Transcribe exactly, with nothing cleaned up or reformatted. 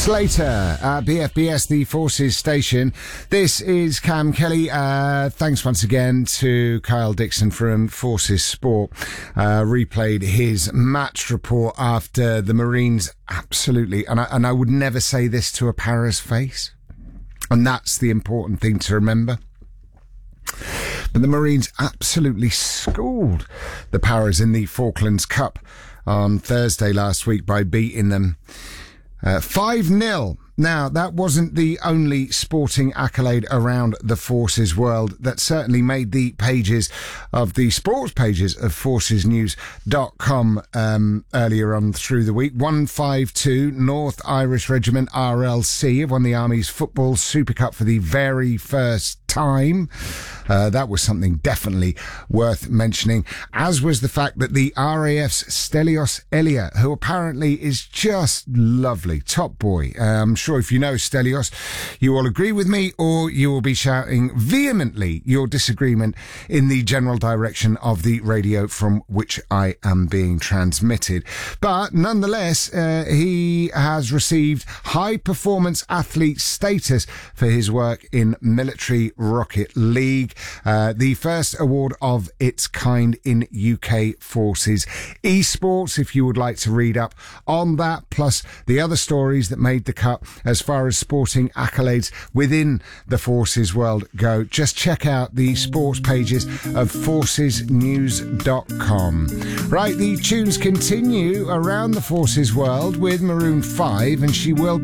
Slater at B F B S, the Forces station. This is Cam Kelly. Uh, thanks once again to Kyle Dixon from Forces Sport. Uh, replayed his match report after the Marines absolutely, and I, and I would never say this to a Para's face, and that's the important thing to remember. But the Marines absolutely schooled the Paras in the Falklands Cup on Thursday last week by beating them Uh, five nil. Now, that wasn't the only sporting accolade around the Forces world. That certainly made the pages of the sports pages of forces news dot com um, earlier on through the week. one five two North Irish Regiment R L C have won the Army's Football Super Cup for the very first time. Uh, that was something definitely worth mentioning, as was the fact that the R A F's Stelios Elia, who apparently is just lovely, top boy. Uh, I'm sure if you know Stelios, you will agree with me, or you will be shouting vehemently your disagreement in the general direction of the radio from which I am being transmitted. But nonetheless, uh, he has received high performance athlete status for his work in Military Rocket League. Uh, the first award of its kind in U K Forces esports. If you would like to read up on that, plus the other stories that made the cut as far as sporting accolades within the Forces world go, just check out the sports pages of forces news dot com. Right, the tunes continue around the Forces world with Maroon five, and She Will